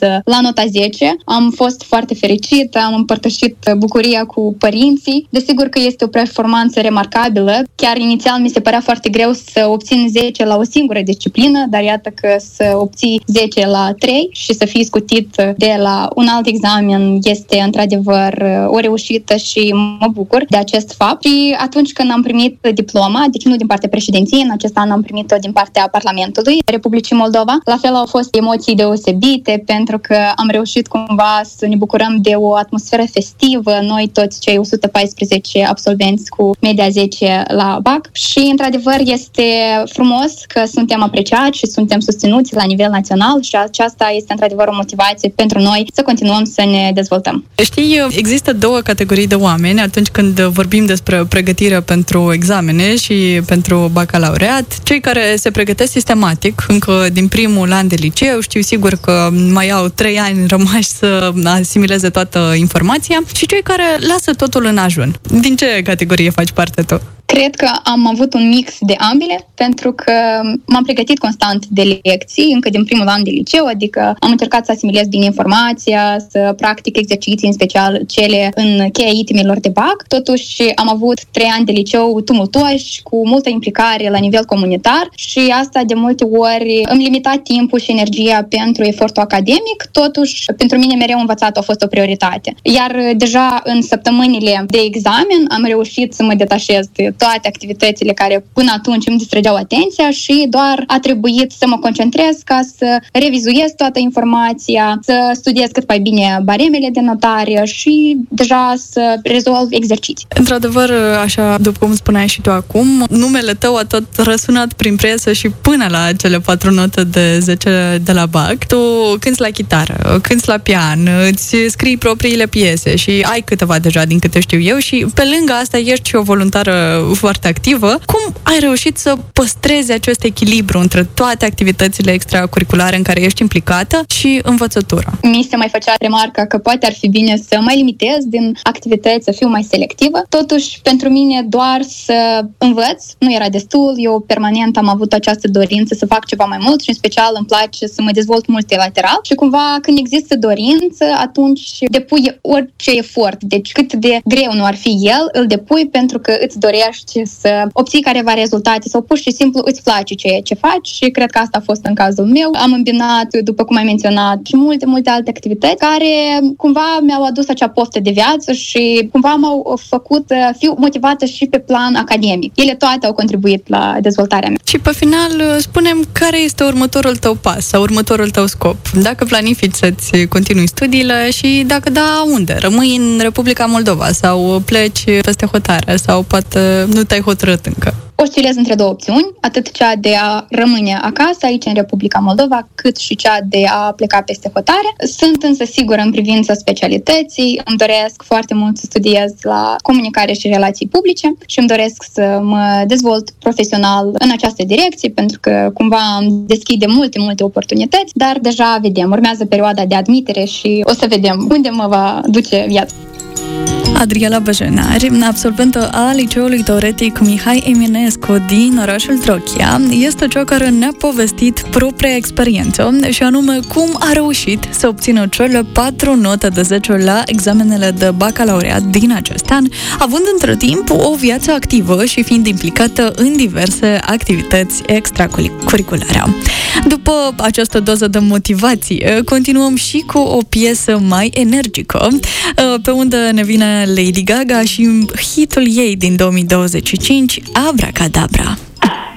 la nota 10. Am fost foarte fericită, am împărtășit bucuria cu părinții. Desigur că este o performanță remarcabilă. Chiar inițial mi se părea foarte greu să obțin 10 la o singură disciplină, dar iată că să obții 10 la 3 și să fii scutit de la un alt examen este într-adevăr o reușită și mă bucur de acest fapt. Și atunci când am primit diploma, deci nu din partea președinției, în acest an am primit-o din partea Parlamentului Republicii Moldova, la fel au fost emoții deosebite pentru că am reușit cumva să ne bucurăm de o atmosferă festivă, noi toți cei 114 absolvenți cu media 10 la BAC și într-adevăr este frumos că suntem apreciați și suntem susținuți la nivel național și aceasta este într-adevăr o motivație pentru noi să continuăm să ne dezvoltăm. Știi, există două categorii de oameni atunci când vorbim despre pregătirea pentru examene și pentru bacalaureat. Cei care se pregătesc sistematic încă din primul an de liceu, știu sigur că mai au 3 ani rămași să asimileze toată informația, și cei care lasă totul în ajun. Din ce categorie faci parte tu? Cred că am avut un mix de ambele, pentru că m-am pregătit constant de lecții, încă din primul an de liceu, adică am încercat să asimilez bine informația, să practic exerciții, în special cele în cheia itemelor de BAC. Totuși am avut 3 ani de liceu tumultuoși, cu multă implicare la nivel comunitar și asta de multe ori îmi limita timpul și energia pentru efortul academic. Totuși, pentru mine mereu învățatul a fost o prioritate. Iar deja în săptămânile de examen am reușit să mă detașez de toate activitățile care până atunci îmi distrăgeau atenția și doar a trebuit să mă concentrez ca să revizuiez toată informația, să studiez cât mai bine baremele de notare și deja să rezolv exerciții. Într-adevăr, așa după cum spuneai și tu acum, numele tău a tot răsunat prin presă și până la cele 4 note de 10 de la BAC. Tu cânti la chitară, cânti la pian, îți scrii propriile piese și ai câteva deja din câte știu eu și pe lângă asta ești și o voluntară foarte activă. Cum ai reușit să păstrezi acest echilibru între toate activitățile extracurriculare în care ești implicată și învățătura? Mi se mai făcea remarca că poate ar fi bine să mai limitez din activități, să fiu mai selectivă. Totuși, pentru mine doar să învăț nu era destul. Eu permanent am avut această dorință să fac ceva mai mult și în special îmi place să mă dezvolt multilateral și cumva când există dorință, atunci depui orice efort. Deci cât de greu nu ar fi el, îl depui pentru că îți dorești să obții careva rezultate sau pur și simplu îți place ceea ce faci și cred că asta a fost în cazul meu. Am îmbinat, după cum ai menționat, și multe alte activități care cumva mi-au adus acea poftă de viață și cumva m-au făcut să fiu motivată și pe plan academic. Ele toate au contribuit la dezvoltarea mea. Și pe final, spune-mi care este următorul tău pas sau următorul tău scop? Dacă planifici să-ți continui studiile și dacă da, unde? Rămâi în Republica Moldova sau pleci peste hotare sau poate nu te-ai hotărât încă? Oscilez între două opțiuni, atât cea de a rămâne acasă, aici în Republica Moldova, cât și cea de a pleca peste hotare. Sunt însă sigură în privința specialității, îmi doresc foarte mult să studiez la comunicare și relații publice și îmi doresc să mă dezvolt profesional în această direcție, pentru că cumva îmi deschide multe oportunități, dar deja vedem, urmează perioada de admitere și o să vedem unde mă va duce viața. Adriela Băjenar, absolventă a Liceului Teoretic Mihai Eminescu din orașul Trochia, este cea care ne-a povestit propria experiență și anume cum a reușit să obțină cele 4 note de 10 la examenele de bacalaureat din acest an, având între timp o viață activă și fiind implicată în diverse activități extracurriculare. După această doză de motivație, continuăm și cu o piesă mai energică, pe unde ne vine Lady Gaga și hitul ei din 2025, Abracadabra.